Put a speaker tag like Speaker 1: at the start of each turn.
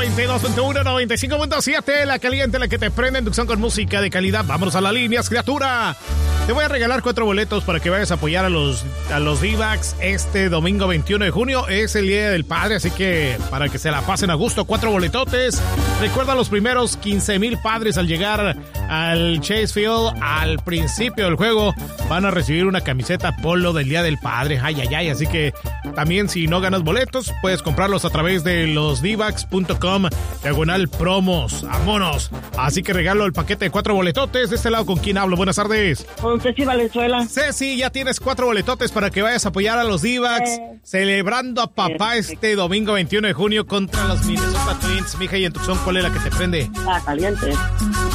Speaker 1: 92.1, 95.7, la caliente, la que te prende en Tucson con música de calidad. Vámonos a las líneas, criatura. Te voy a regalar 4 boletos para que vayas a apoyar a los D-backs este domingo 21 de junio. Es el Día del Padre, así que para que se la pasen a gusto, 4 boletotes. Recuerda, los primeros 15,000 padres al llegar al Chase Field al principio del juego van a recibir una camiseta polo del Día del Padre. Ay, ay, ay. Así que también, si no ganas boletos, puedes comprarlos a través de losdbacks.com/promos. ¡Vámonos! Así que regalo el paquete de 4 boletotes. De este lado, ¿con quién hablo? Buenas tardes.
Speaker 2: Con Ceci Valenzuela.
Speaker 1: Ceci, ya tienes 4 boletotes para que vayas a apoyar a los D-backs, celebrando a papá este domingo 21 de junio contra los Minnesota Twins. Mija, y en Tucson, ¿cuál es la que te prende?
Speaker 2: La caliente.